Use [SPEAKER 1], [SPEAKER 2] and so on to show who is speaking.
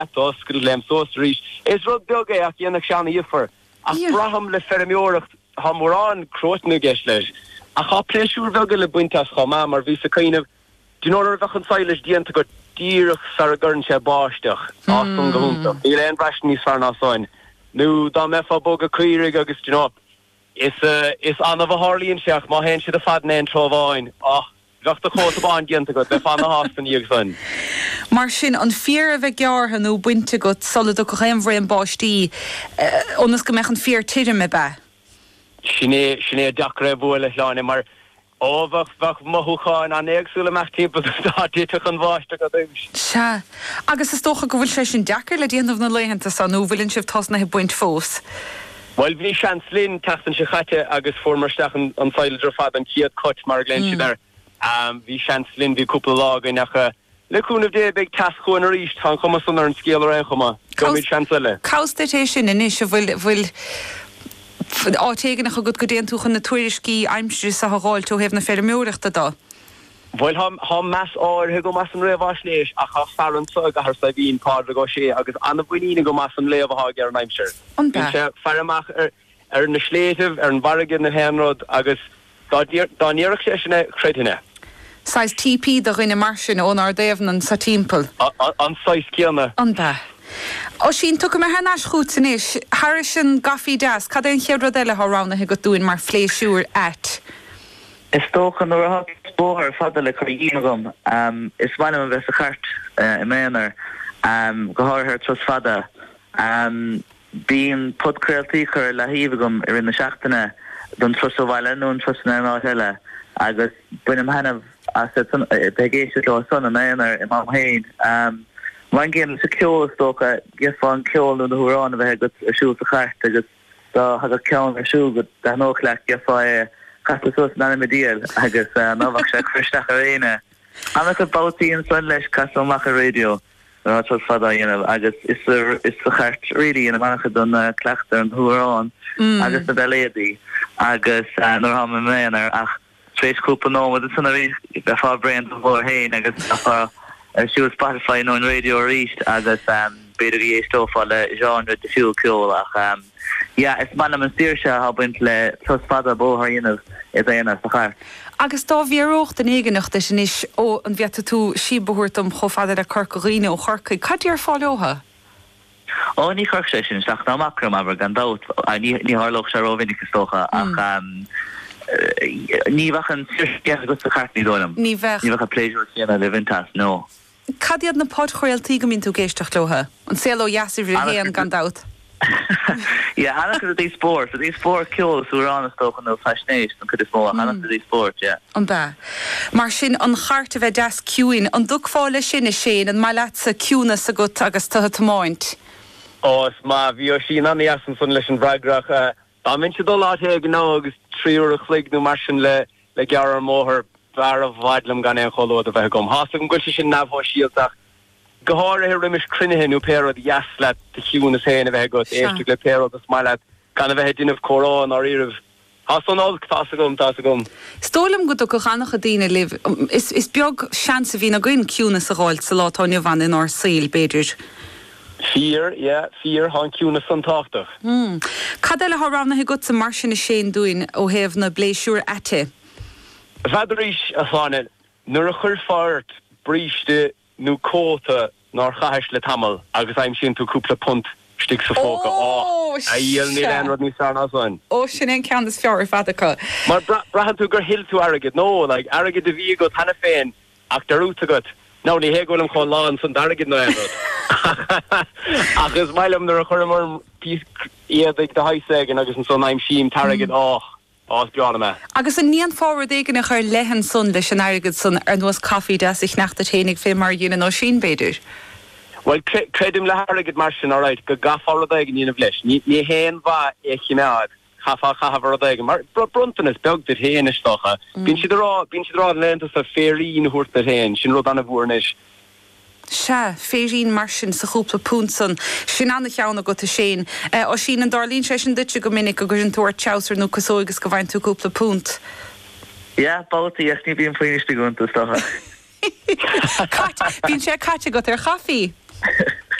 [SPEAKER 1] toscil lem sóstris is rud beag ach dhéanach seanna ifer ach braham le fermiúireacht ha mórán crotna geisleis a cha pléisiúr beag le buintas chomá mar ví a caineh dúnóir bhechan sáiles díanta go díirech sar a gurn sé báisteach asún gohúnta í le an breisin níos fear násáin nó dá mefa bog a cuirig agus is anna bh hálíonn seach má hen siad a fadna an tróháin bhecht a chóta bán dianta go be fanna hástan íag san.
[SPEAKER 2] Mar sin an fear a bheith geartha nó buinte go solid go chéimhre an báistí ónas go mechan fear tiidir me be.
[SPEAKER 1] Sinné dacra bhla leáine mar bhah mothúáin an éagsúla meach timp dátíach an bháiste go dúis.
[SPEAKER 2] Se agus is tócha go bhfuil sé sin deacar le déanamh na leihananta san nó bhfuiln sibh tosna he buint fós.
[SPEAKER 1] Well bhí sean slinn tastan se chatte agus formarsteach an sáiledra fad an ciad cut mar glen si there. Bhí sean slinn bhí cúpla lága nach leúnmh dé beag tascóin a ríist tá chuma san ar an scéal ar chuma. Gomid sean le.
[SPEAKER 2] Cáustate sin inis bhfuil átégan nach go déan túchan na tuairiscí aimimsú sa hááil tú hebh na fermiúireachta dá.
[SPEAKER 1] Bhil ha meas áirthe go mas an réomhhaisnéis a cha fearan tug a sa bhíon páda go sé agus anna bhuiína go mas an léomhtha ar an aimimseir. Bhí fearach ar na sléitih ar an bharagin na henrod agus dáníireach sé sinna chréitina.
[SPEAKER 2] Sais TP do rinne mar sin ón ar déobhann sa timppel.
[SPEAKER 1] An 6 céanna.
[SPEAKER 2] An ba. Ó sin tu me hena schútain is, Har sin gafií deas, cad éon cheadrad eile thrána he go dúin mar phléisiúr et.
[SPEAKER 3] Is tócha nó a spóthar fada le chuíine gom. Is bhaine an bheits a chart I méanaar go háirthar tros fada. Bíon podcréaltaí chur le híomh gom ar ina seachtaine don tros ó bhaile nó an tros na áit eile agus buinem henamh begéisi le son an méanaar I mám héin. Mae'n gen sa ceol tócha gefáin ceol nó na húrán a bheit go siúil a chart agus dá ha ceann ar siú go da nócleach gefá Castas na medíal agus nóhah sé chuisteach a réine. Anna go bátaí an son leis casach a radio ar tro fada dhéanamh agus is a chart ri in mancha don cleachtar an thuúrán agus na beléadí agus nó ha méanaar ach tréisúpa nó sanna rí be fá brein bhór héin agus siúil Spotify nó an radio ríist agus beidir éistófá le genre de siúil ceol ach is man an stíir se ha buint le tros fada bóthar dhéanamh is dhéanamh sa chart.
[SPEAKER 2] Agus dá bhíocht den éigeachta sin is ó an bheata tú síbehúirtum chofada le carcaíine ó chorcaí cadí ar fáileotha?
[SPEAKER 3] Ó ní chuir sé sin seach námachram aber gan dát ní hálóch se róvinnig tócha ach ní bhechan siir go sa chart ní dólam. Ní bhecha pléisiúr chéanna le vintas, nó.
[SPEAKER 2] Cadiad na pod chroiltaí go mín tú géisteach lotha an céó jaasir héan gan dát.
[SPEAKER 3] Hanna go dí sport ceol úrán stochan nó fasnéis an chud is mó hanna dí sport,
[SPEAKER 2] An ba. Mar sin an chart a bheith deas ciúin an dúfáile sinna sé an mai leat sa ciúna sa gut agus tuhatáint.
[SPEAKER 1] Os má bhí sin an asan san leis an bhreagrach Tá min se dó láthe gná agus tríúr a chlig nó mar sin le gear móthir bhar a bhaidlam gan an choló a bheith gom. Hása an gúil sin nabhá síaltach goáir riimiis crinnehin ú péad jasle de hiún is héin a bheith go éiste le péad a smaile gan a bheith duineh chorán ar iirih. Hásan á tá gom.
[SPEAKER 2] Stólam go go chanach a dtíine liv is beag sean a bhína goin ciúna sa gáil sa látáine bhain in ár síl beidir.
[SPEAKER 1] Fear há ciúna san táchtach.
[SPEAKER 2] Cad eile thrána he gut sa mar sin na sé dúin ó hebh na bléisiúr ete.
[SPEAKER 1] Bheidiréis a cháine nuair a chur fáirt bríiste nó cóta ná chais le tamil agus aim sin tú cúpla punt stig sa fóca a díal ní anrad ní san asáin.
[SPEAKER 2] Ó sin an cean is fear fadacha.
[SPEAKER 1] Mar brahan tú gur hill tú agad nó, agad a bhí go tanna féin ach darúta agat. Ná ní hé golam chun lán san dargad nó anrad. Agus mailam nuair a chur mar iad ag de haisegin agus an son aim síim targad Ás beanna me.
[SPEAKER 2] Agus an níon fáhar éigen a chuir lehan sun leis an airgad sun ar nuas caí de ich nach a ténig fé mar dhéana nó sin beidir.
[SPEAKER 1] Well credim le hargad mar sin áráid go gafá aigen íanamh leis. Ní héan bha chimead chafa chahar aigen mar bruntan is begdir héan is stocha. Bín si rá lenta sa férín húirta héin sin rud anna bhúrnis.
[SPEAKER 2] Se féirín mar sin sa chúpla púnsan sin anna cheanna go a sé ó sin an darlín sé sin dute go minic a gur an túir teir nó cosóigus go bhain tú cúpla punt.
[SPEAKER 3] Bátaí ní bíon faoiste gúnta stocha.
[SPEAKER 2] Bín sé caite go ar chafií.